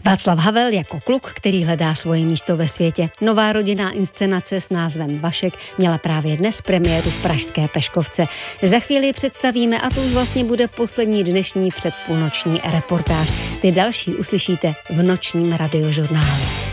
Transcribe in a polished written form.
Václav Havel jako kluk, který hledá svoje místo ve světě. Nová rodinná inscenace s názvem Vašek měla právě dnes premiéru v pražské Peškovce. Za chvíli představíme a to už vlastně bude poslední dnešní předpůlnoční reportáž. Ty další uslyšíte v nočním radiožurnálu.